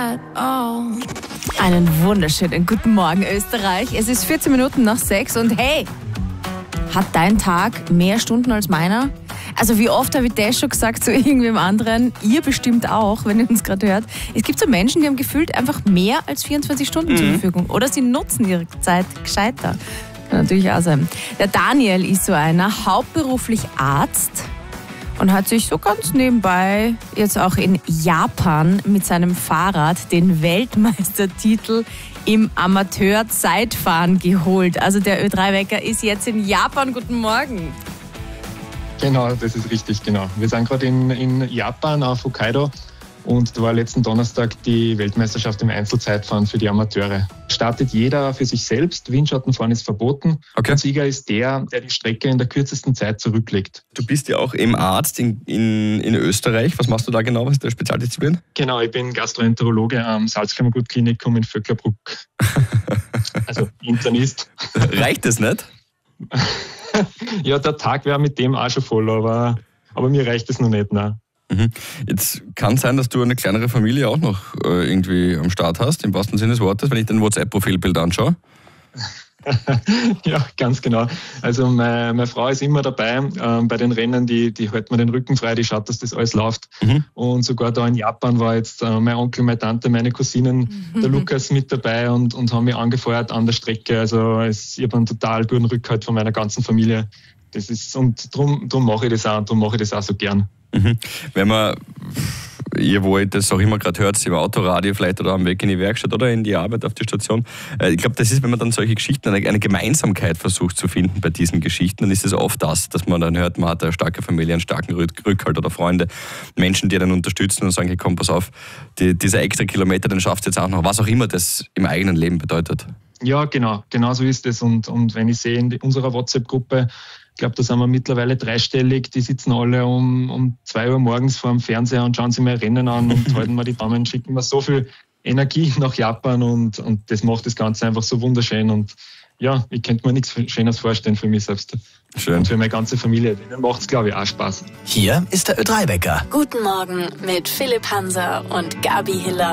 at all. Einen wunderschönen guten Morgen, Österreich. Es ist 14 Minuten nach 6 und hey, hat dein Tag mehr Stunden als meiner? Also wie oft habe ich das schon gesagt zu irgendwem anderen? Ihr bestimmt auch, wenn ihr uns gerade hört. Es gibt so Menschen, die haben gefühlt einfach mehr als 24 Stunden zur Verfügung. Oder sie nutzen ihre Zeit gescheiter. Kann natürlich auch sein. Der Daniel ist so einer, hauptberuflich Arzt. Und hat sich so ganz nebenbei jetzt auch in Japan mit seinem Fahrrad den Weltmeistertitel im Amateur-Zeitfahren geholt. Also der Ö3-Wecker ist jetzt in Japan. Guten Morgen. Genau, das ist richtig, genau. Wir sind gerade in Japan auf Hokkaido und da war letzten Donnerstag die Weltmeisterschaft im Einzelzeitfahren für die Amateure. Startet jeder für sich selbst, Windschattenfahren ist verboten. Okay. Der Sieger ist der die Strecke in der kürzesten Zeit zurücklegt. Du bist ja auch eben Arzt in Österreich. Was machst du da genau? Was ist deine Spezialdisziplin? Genau, ich bin Gastroenterologe am Salzkammergut-Klinikum in Vöcklerbruck. Also Internist. Reicht das nicht? Ja, der Tag wäre mit dem auch schon voll, aber mir reicht es noch nicht, nein. Jetzt kann sein, dass du eine kleinere Familie auch noch irgendwie am Start hast, im wahrsten Sinne des Wortes, wenn ich dein WhatsApp-Profilbild anschaue. Ja, ganz genau. Also meine Frau ist immer dabei bei den Rennen, die hält mir den Rücken frei, die schaut, dass das alles läuft. Und sogar da in Japan war jetzt mein Onkel, meine Tante, meine Cousinen, der Lukas mit dabei und haben mich angefeuert an der Strecke. Also ich habe einen total guten Rückhalt von meiner ganzen Familie. Das ist, und drum mache ich das auch und darum mache ich das auch so gern. Wenn man, ihr wo ihr das auch immer gerade hört, im Autoradio vielleicht oder am Weg in die Werkstatt oder in die Arbeit auf die Station, ich glaube, das ist, wenn man dann solche Geschichten, eine Gemeinsamkeit versucht zu finden bei diesen Geschichten, dann ist es oft das, dass man dann hört, man hat eine starke Familie, einen starken Rückhalt oder Freunde, Menschen, die dann unterstützen und sagen, hey, komm, pass auf, dieser extra Kilometer, den schaffst du jetzt auch noch, was auch immer das im eigenen Leben bedeutet. Ja, genau so ist es. Und wenn ich sehe in unserer WhatsApp-Gruppe, ich glaube, da sind wir mittlerweile dreistellig, die sitzen alle um 2 Uhr morgens vor dem Fernseher und schauen sich mal Rennen an und halten mir die Daumen, schicken mir so viel Energie nach Japan und das macht das Ganze einfach so wunderschön. Und ja, ich könnte mir nichts Schönes vorstellen für mich selbst. Schön. Und für meine ganze Familie. Denen macht es, glaube ich, auch Spaß. Hier ist der Ö3-Wecker. Guten Morgen mit Philipp Hanser und Gabi Hiller.